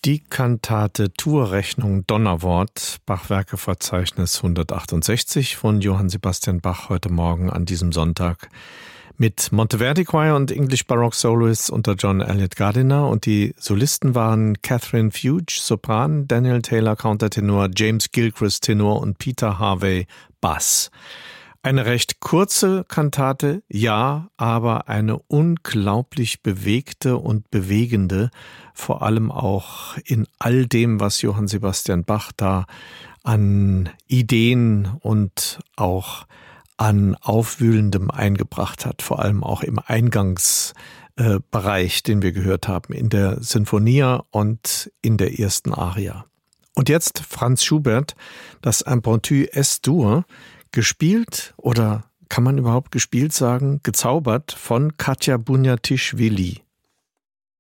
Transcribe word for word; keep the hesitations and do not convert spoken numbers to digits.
Die Kantate Tourrechnung Donnerwort, Bachwerkeverzeichnis hundertachtundsechzig von Johann Sebastian Bach heute Morgen an diesem Sonntag mit Monteverdi Choir und English Baroque Soloists unter John Elliott Gardiner, und die Solisten waren Catherine Fuge, Sopran, Daniel Taylor, Countertenor, James Gilchrist, Tenor und Peter Harvey, Bass. Eine recht kurze Kantate, ja, aber eine unglaublich bewegte und bewegende, vor allem auch in all dem, was Johann Sebastian Bach da an Ideen und auch an Aufwühlendem eingebracht hat, vor allem auch im Eingangsbereich, den wir gehört haben, in der Sinfonia und in der ersten Aria. Und jetzt Franz Schubert, das Impromptu Es-Dur, gespielt, oder kann man überhaupt gespielt sagen, gezaubert von Katja Bunjatischvili.